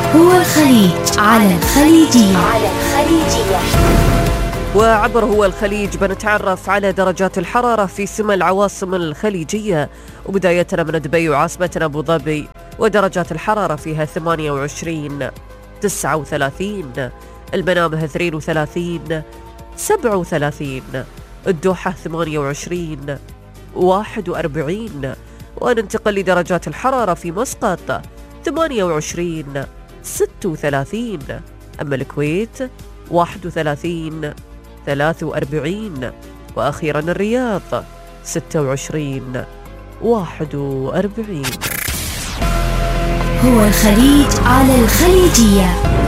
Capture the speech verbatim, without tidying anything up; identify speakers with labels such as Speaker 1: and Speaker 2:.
Speaker 1: هو الخليج على الخليجية. على الخليجية.
Speaker 2: وعبر هو الخليج بنتعرف على درجات الحرارة في سمى العواصم الخليجية، وبدايتنا من دبي وعاصمتنا أبو ظبي، ودرجات الحرارة فيها ثمانية وعشرين، تسعة وثلاثين، المنامة اثنين وثلاثين، سبعة وثلاثين، الدوحة ثمانية وعشرين، واحد وأربعين. وننتقل لدرجات الحرارة في مسقط ثمانية وعشرين، ستة وثلاثين، أما الكويت واحد وثلاثين، ثلاثة وأربعين، وأخيرا الرياض ستة وعشرين، واحد وأربعين.
Speaker 1: هو الخليج على الخليجية.